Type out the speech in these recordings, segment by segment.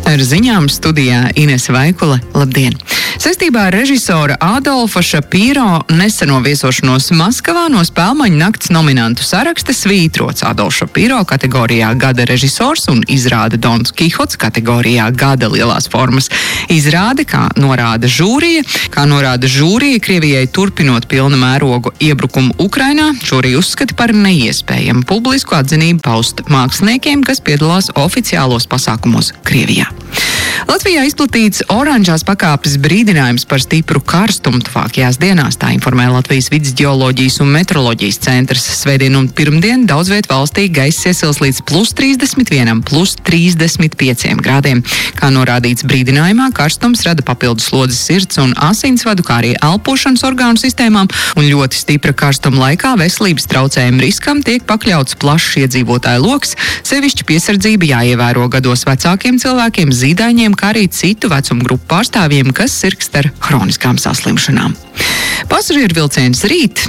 Ar ziņām studijā Inese Vaikule. Labdien! Saistībā ar režisora Adolfa Šapīro neseno viesošanos Maskavā no Spēlmaņu nakts nominantu saraksta svītrots Adolfs Šapīro kategorijā Gada režisors un izrāde Dons Kihots kategorijā Gada lielās formas izrāde, kā norāda žūrija. Krievijai turpinot pilna mēroga iebrukumu Ukrainā, žūrija uzskata par neiespējamu publisku atzinību paust māksliniekiem, kas piedalās oficiālos pasākumos Krievijā. Latvijā izplatīts oranžās pakāpes brīdinājums par stipru karstumu tuvākajās dienās, tā informē Latvijas vides ģeoloģijas un meteoroloģijas centrs. Svētdien un pirmdien daudz viet valstī gaiss iesils līdz +31, +35 grādiem. Kā norādīts brīdinājumā, karstums rada papildus slodzes sirds un asinsvadu, kā arī elpošanas orgānu sistēmām, un ļoti stipra karstuma laikā veselības traucējumu riskam tiek pakļauts plašs iedzīvotāju loks, sevišķi piesardzība jāievēro gados vecākiem cilvēkiem, zīdaiņiem, kā arī citu vecumu grupu pārstāvjiem, kas sirgst ar hroniskām saslimšanām. Pasažieru vilciens rīt,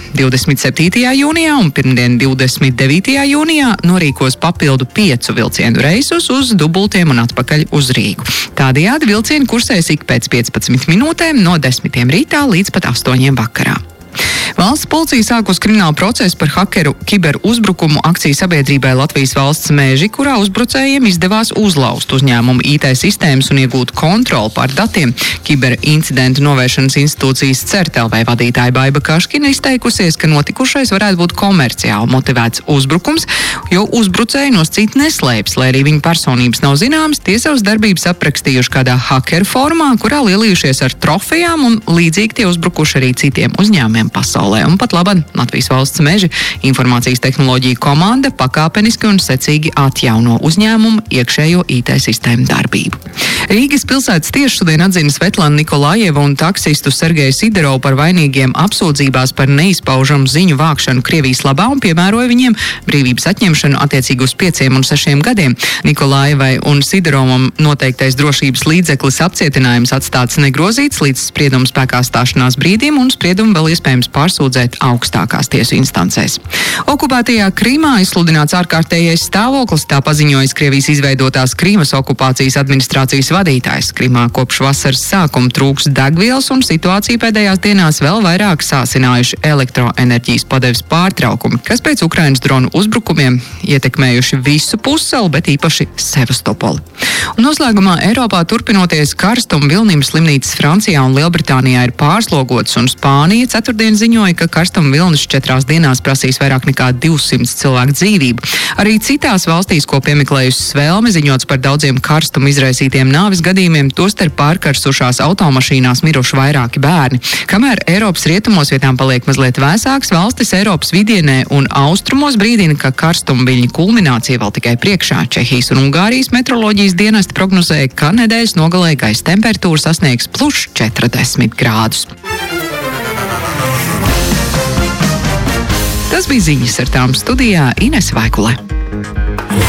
27. jūnijā un pirmdien 29. jūnijā norīkos papildu 5 vilcienu reisus uz Dubultiem un atpakaļ uz Rīgu. Tādējādi vilcieni kursēs ik pēc 15 minūtēm no 10 rītā līdz pat 8 vakarā. Valsts policija sākus kriminālu procesu par hakeru kiberuzbrukumu akciju sabiedrībai Latvijas valsts meži, kurā uzbrucējiem izdevās uzlauzt uzņēmumu IT sistēmas un iegūt kontroli pār datiem. Kiberincidentu novēršanas institūcijas CERT-LV vadītāja Baiba Kaškina izteikusies, ka notikušais varētu būt komerciāli motivēts uzbrukums, jo uzbrucēji nos citu neslēpjas, lai arī viņu personības nav zināmas, tie savas darbības aprakstījuši kādā hakeru formā, kurā lielījušies ar trofejām, un līdzīgi tie uzbrukuši arī citiem uzņēmumiem pasaulē. Un pat labāk Latvijas valsts meži informācijas tehnoloģiju komanda pakāpeniski un secīgi atjauno uzņēmumu iekšējo IT sistēmu darbību. Rīgas pilsētas tiesa šodien atzina Svetlanu Nikolājeva un taksistu Sergeju Siderovu par vainīgiem apsūdzībās par neizpaužamu ziņu vākšanu Krievijas labā un piemēroja viņiem brīvības atņemšanu attiecīgi uz 5 un 6 gadiem. Nikolājevai un Siderovam noteiktais drošības līdzeklis apcietinājums atstāts negrozīts līdz sprieduma spēkā stāšanās brīdim, un spriedumu vēl iespējams pārsūdzēt augstākās tiesu instancēs. Okupētajā Krimā izsludināts ārkārtējais stāvoklis, tā paziņojas Krievijas izveidotās Krīmas okupācijas administrācijas vadītājs. Krimā kopš vasaras sākuma trūks degvielas, un situācija pēdējās dienās vēl vairāk sāsinājuši elektroenerģijas padeves pārtraukumi, kas pēc Ukrainas dronu uzbrukumiem ietekmējuši visu pussalu, bet īpaši Sevastopoli. Un noslēgumā Eiropā turpinoties karstuma vilnim slimnīcas Francijā un Lielbritānijā ir pārslogotas, un Spānija ceturtdien ziņoja, ka karstuma vilnis 4 dienās prasīs vairāk nekā 200 cilvēku dzīvību. Arī citās valstīs, ko piemeklējusi Svelme, ziņots par daudziem karstuma izraisītiem nāves gadījumiem, tostarp pārkarsušās automašīnās miruši vairāki bērni. Kamēr Eiropas rietumos vietām paliek mazliet vēsāks, valstis Eiropas vidienē un austrumos brīdina, ka karstuma viļņu kulminācija vēl tikai priekšā. Čehijas un Ungārijas meteoroloģijas dienesti prognozēja, ka nedēļas nogalē gaisa temperatūra sasniegs +40 grādus. Tas bija ziņas, ar tām studijā Inese Vaikule.